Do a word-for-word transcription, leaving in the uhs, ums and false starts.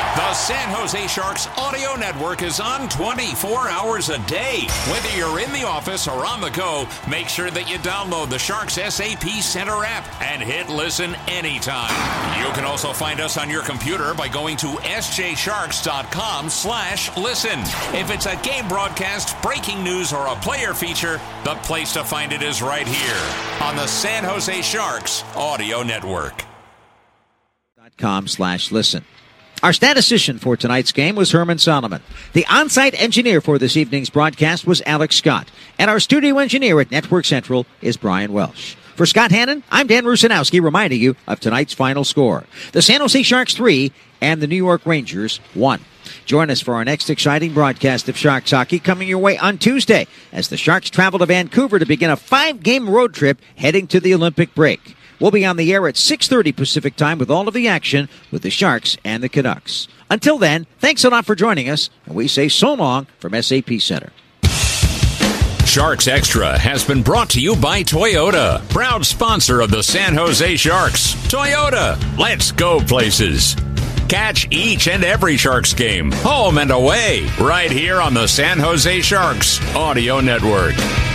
The San Jose Sharks Audio Network is on twenty-four hours a day. Whether you're in the office or on the go, make sure that you download the Sharks S A P Center app and hit listen anytime. You can also find us on your computer by going to s j sharks dot com slash listen. If it's a game broadcast, breaking news, or a player feature, the place to find it is right here on the San Jose Sharks Audio Network. .com slash listen. Our statistician for tonight's game was Herman Solomon. The on-site engineer for this evening's broadcast was Alex Scott. And our studio engineer at Network Central is Brian Welsh. For Scott Hannon, I'm Dan Rusanowski reminding you of tonight's final score. The San Jose Sharks three and the New York Rangers one. Join us for our next exciting broadcast of Sharks hockey coming your way on Tuesday as the Sharks travel to Vancouver to begin a five-game road trip heading to the Olympic break. We'll be on the air at six thirty Pacific Time with all of the action with the Sharks and the Canucks. Until then, thanks a lot for joining us, and we say so long from S A P Center. Sharks Extra has been brought to you by Toyota, proud sponsor of the San Jose Sharks. Toyota, let's go places. Catch each and every Sharks game, home and away, right here on the San Jose Sharks Audio Network.